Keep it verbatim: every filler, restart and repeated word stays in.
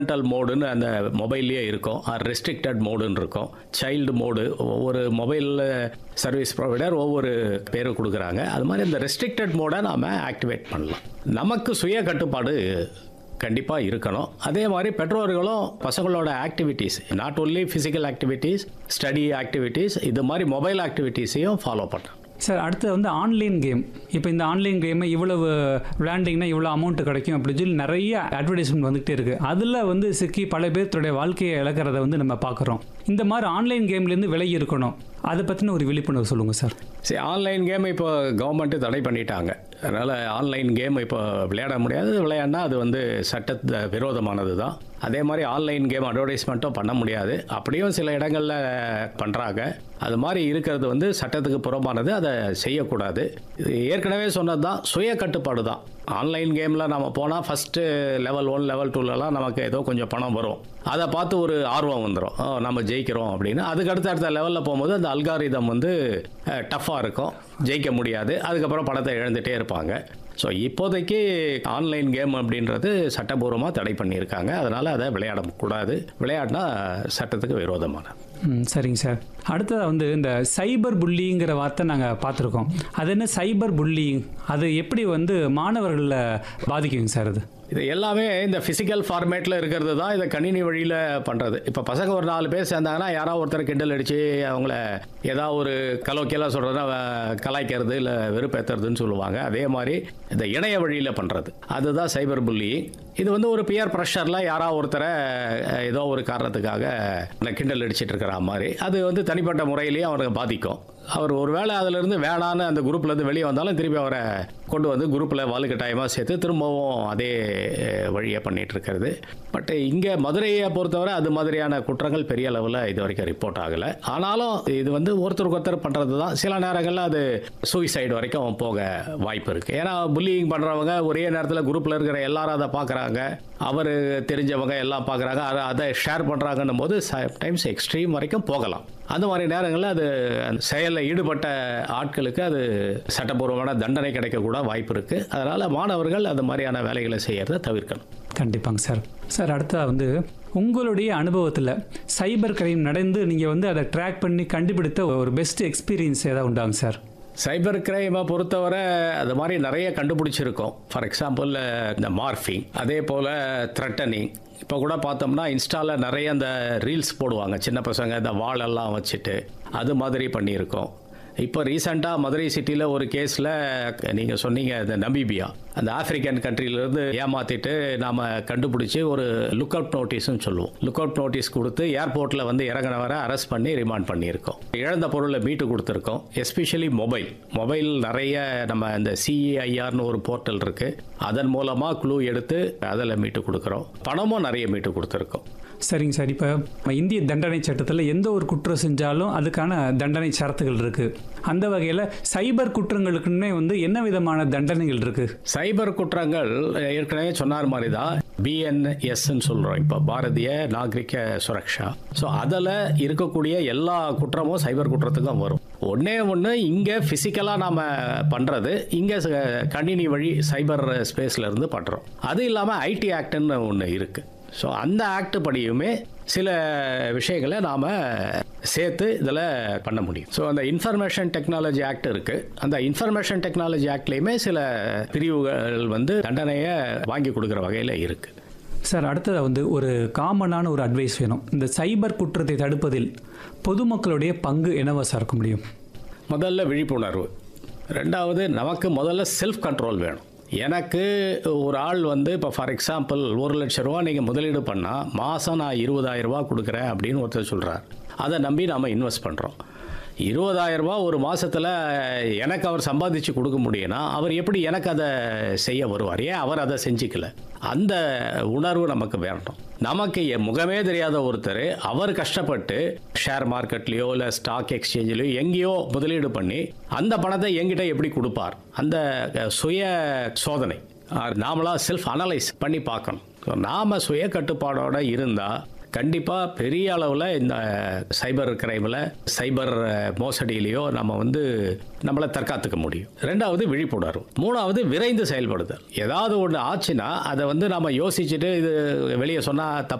Parental மோடுன்னு அந்த மொபைல்லையே இருக்கும், restricted மோடுன்னு இருக்கும், சைல்டு மோடு. ஒவ்வொரு மொபைல் சர்வீஸ் ப்ரொவைடர் ஒவ்வொரு பேரும் கொடுக்குறாங்க. அது மாதிரி இந்த ரெஸ்ட்ரிக்டட் மோடை நாம் ஆக்டிவேட் பண்ணலாம். நமக்கு சுய கட்டுப்பாடு கண்டிப்பாக இருக்கணும். அதே மாதிரி பெற்றோர்களும் பசங்களோட activities, not only physical activities, study activities, இது மாதிரி மொபைல் ஆக்டிவிட்டீஸையும் ஃபாலோ பண்ணணும். சார், அடுத்து வந்து ஆன்லைன் கேம். இப்போ இந்த ஆன்லைன் கேமை இவ்வளவு விளையாண்டிங்கன்னா இவ்வளோ அமௌண்ட் கிடைக்கும் அப்படின்னு சொல்லி நிறைய அட்வர்டைஸ்மெண்ட் வந்துகிட்டே இருக்குது. அதில் வந்து சிக்கி பல பேர்த்துடைய வாழ்க்கையை இழக்கிறத வந்து நம்ம பார்க்குறோம். இந்த மாதிரி ஆன்லைன் கேம்லேருந்து விலகி இருக்கணும், அதை பற்றின ஒரு விழிப்புணர்வு சொல்லுங்கள் சார். சரி, ஆன்லைன் கேம் இப்போ கவர்மெண்ட்டு தடை பண்ணிட்டாங்க. அதனால் ஆன்லைன் கேம் இப்போ விளையாட முடியாது. விளையாடினா அது வந்து சட்ட விரோதமானது தான். அதே மாதிரி ஆன்லைன் கேம் அட்வர்டைஸ்மெண்ட்டும் பண்ண முடியாது. அப்படியும் சில இடங்களில் பண்ணுறாங்க. அது மாதிரி இருக்கிறது வந்து சட்டத்துக்கு புறம்பானது, அதை செய்யக்கூடாது. இது ஏற்கனவே சொன்னது தான், சுய கட்டுப்பாடு தான். ஆன்லைன் கேமில் நம்ம போனால் ஃபஸ்ட்டு லெவல் ஒன் லெவல் டூலலாம் நமக்கு ஏதோ கொஞ்சம் பணம் வரும். அதை பார்த்து ஒரு ஆர்வம் வந்துடும், நம்ம ஜெயிக்கிறோம் அப்படின்னு. அதுக்கு அடுத்த அடுத்த லெவலில் போகும்போது அந்த அல்காரிதம் வந்து டஃப்பாக இருக்கும், ஜெயிக்க முடியாது. அதுக்கப்புறம் பணத்தை இழந்துகிட்டே இருப்பாங்க. ஸோ இப்போதைக்கு ஆன்லைன் கேம் அப்படின்றது சட்டபூர்வமாக தடை பண்ணியிருக்காங்க. அதனால் அதை விளையாடக்கூடாது. விளையாடினா சட்டத்துக்கு விரோதமானது. ம் சரிங்க சார். அடுத்ததாக வந்து இந்த சைபர் புல்லிங்கிற வார்த்தை நாங்கள் பார்த்துருக்கோம். அது என்ன சைபர் புல்லிங்? அது எப்படி வந்து மாணவர்களில் பாதிக்குங்க சார்? அது இது எல்லாமே இந்த ஃபிசிக்கல் ஃபார்மேட்டில் இருக்கிறது தான் இதை கணினி வழியில் பண்ணுறது. இப்போ பசங்க ஒரு நாலு பேர் சேர்ந்தாங்கன்னா யாராவது ஒருத்தர் கிண்டல் அடித்து அவங்கள ஏதாவது ஒரு கலோக்கியெல்லாம் சொல்கிறதுனா கலாய்க்கிறது இல்லை வெறுப்பேற்றுறதுன்னு சொல்லுவாங்க. அதே மாதிரி இந்த இணைய வழியில் பண்ணுறது அதுதான் சைபர் புல்லிங். இது வந்து ஒரு பியர் ப்ரெஷரில் யாராவது ஒருத்தரை ஏதோ ஒரு காரணத்துக்காக கிண்டல் அடிச்சிட்டு இருக்கிற மாதிரி அது வந்து தனிப்பட்ட முறையிலேயே அவருக்கு பாதிக்கும். அவர் ஒரு வேளை அதிலிருந்து வேணான்னு அந்த குரூப்லேருந்து வெளியே வந்தாலும் திருப்பி அவரை கொண்டு வந்து குரூப்பில் வலுக்கட்டாயமாக சேர்த்து திரும்பவும் அதே வழியை பண்ணிகிட்டு இருக்கிறது. பட் இங்கே மதுரையை பொறுத்தவரை அது மாதிரியான குற்றங்கள் பெரிய அளவில் இது வரைக்கும் ரிப்போர்ட் ஆகலை. ஆனாலும் இது வந்து ஒருத்தருக்கு ஒருத்தர் பண்ணுறது தான். சில நேரங்களில் அது சூசைடு வரைக்கும் போக வாய்ப்பு இருக்குது. ஏன்னா புல்லிங் பண்ணுறவங்க ஒரே நேரத்தில் குரூப்பில் இருக்கிற எல்லாரும் அதை பார்க்குறாங்க, அவர் தெரிஞ்சவங்க எல்லாம் பார்க்குறாங்க, அதை அதை ஷேர் பண்ணுறாங்கன்னும் போது சம்டைம்ஸ் எக்ஸ்ட்ரீம் வரைக்கும் போகலாம். அந்த மாதிரி நேரங்களில் அது செயலில் ஈடுபட்ட ஆட்களுக்கு அது சட்டப்பூர்வமான தண்டனை கிடைக்கக்கூட வாய்ப்பு இருக்குது. அதனால் மாணவர்கள் அது மாதிரியான வேலைகளை செய்யறதை தவிர்க்கணும். கண்டிப்பாங்க சார். சார், அடுத்ததாக வந்து உங்களுடைய அனுபவத்தில் சைபர் கிரைம் நடந்து நீங்கள் வந்து அதை ட்ராக் பண்ணி கண்டுபிடித்த ஒரு பெஸ்ட் எக்ஸ்பீரியன்ஸ் ஏதாவது உண்டாங்க சார்? சைபர் கிரைமை பொறுத்தவரை அது மாதிரி நிறைய கண்டுபிடிச்சிருக்கோம். ஃபார் எக்ஸாம்பிள் இந்த மார்ஃபிங், அதே போல் த்ரெட்டனிங். இப்போ கூட பார்த்தோம்னா இன்ஸ்டாவில் நிறைய அந்த ரீல்ஸ் போடுவாங்க சின்ன பசங்க, இந்த வாளெல்லாம் வச்சுட்டு அது மாதிரி பண்ணியிருக்கோம். இப்போ ரீசெண்டாக மதுரை சிட்டியில் ஒரு கேஸில் நீங்கள் சொன்னீங்க இந்த நமீபியா, அந்த ஆப்பிரிக்கன் கண்ட்ரியிலேருந்து ஏமாற்றிட்டு நாம் கண்டுபிடிச்சி ஒரு லுக் அவுட் நோட்டீஸ்னு சொல்லுவோம். லுக் அவுட் நோட்டீஸ் கொடுத்து ஏர்போர்ட்டில் வந்து இறங்கினவரை அரெஸ்ட் பண்ணி ரிமாண்ட் பண்ணியிருக்கோம். இழந்த பொருளை மீட்டு கொடுத்துருக்கோம். எஸ்பெஷலி மொபைல் மொபைல் நிறைய நம்ம இந்த சிஇஐஆர்னு ஒரு போர்ட்டல் இருக்குது, அதன் மூலமாக க்ளூ எடுத்து அதில் மீட்டு கொடுக்குறோம். பணமும் நிறைய மீட்டு கொடுத்துருக்கோம். சரிங்க சார். இப்போ இந்திய தண்டனை சட்டத்தில் எந்த ஒரு குற்றம் செஞ்சாலும் அதுக்கான தண்டனை சரத்துகள் இருக்குது. அந்த வகையில் சைபர் குற்றங்களுக்குன்னே வந்து என்ன விதமான தண்டனைகள் இருக்குது? சைபர் குற்றங்கள் ஏற்கனவே சொன்னார் மாதிரி தான் பிஎன்எஸ்ன்னு சொல்கிறோம், இப்போ பாரதிய நாகரிக சுரக்ஷா. ஸோ அதில் இருக்கக்கூடிய எல்லா குற்றமும் சைபர் குற்றத்துக்கும் வரும். ஒன்றே ஒன்று இங்கே ஃபிசிக்கலாக நாம் பண்ணுறது, இங்கே கணினி வழி சைபர் ஸ்பேஸில் இருந்து பண்ணுறோம். அது இல்லாமல் ஐடி ஆக்ட்னு ஒன்று இருக்குது. ஸோ அந்த ஆக்ட் படியுமே சில விஷயங்களை நாம் சேர்த்து இதில் பண்ண முடியும். ஸோ அந்த இன்ஃபர்மேஷன் டெக்னாலஜி ஆக்ட் இருக்குது. அந்த இன்ஃபர்மேஷன் டெக்னாலஜி ஆக்ட்லேயுமே சில பிரிவுகள் வந்து தண்டனையை வாங்கி கொடுக்குற வகையில் இருக்குது. சார், அடுத்தது வந்து ஒரு காமனான ஒரு அட்வைஸ் வேணும். இந்த சைபர் குற்றத்தை தடுப்பதில் பொதுமக்களுடைய பங்கு என்னவா சார் இருக்க முடியும்? முதல்ல விழிப்புணர்வு, ரெண்டாவது நமக்கு முதல்ல செல்ஃப் கண்ட்ரோல் வேணும். எனக்கு ஒரு ஆள் வந்து இப்போ ஃபார் எக்ஸாம்பிள் ஒரு லட்ச ரூபா நீங்கள் முதலீடு பண்ணால் மாதம் நான் இருபதாயிரம் ரூபா கொடுக்குறேன் அப்படின்னு ஒருத்தர் சொல்கிறார். அதை நம்பி நாம் இன்வெஸ்ட் பண்ணுறோம். இருபதாயிரம் ரூபா ஒரு மாதத்தில் எனக்கு அவர் சம்பாதிச்சு கொடுக்க முடியும்னா அவர் எப்படி எனக்கு அதை செய்ய வருவார்? ஏன் அவர் அதை செஞ்சுக்கல? அந்த உணர்வு நமக்கு வேணும். நமக்கு முகமே தெரியாத ஒருத்தர் அவர் கஷ்டப்பட்டு ஷேர் மார்க்கெட்லேயோ இல்லை ஸ்டாக் எக்ஸ்சேஞ்சிலையோ எங்கேயோ முதலீடு பண்ணி அந்த பணத்தை எங்கிட்ட எப்படி கொடுப்பார்? அந்த சுய சோதனை நாமளாக செல்ஃப் அனலைஸ் பண்ணி பார்க்கணும். நாம் சுய கட்டுப்பாடோடு இருந்தால் கண்டிப்பாக பெரிய அளவில் இந்த சைபர் கிரைமில் சைபர் மோசடியிலையோ நம்ம வந்து நம்மளை தற்காத்துக்க முடியும். ரெண்டாவது விழிப்புணர்வு. மூணாவது விரைந்து செயல்படுதல். ஏதாவது ஒன்று ஆச்சுன்னா அதை வந்து நம்ம யோசிச்சுட்டு இது வெளியே சொன்னால்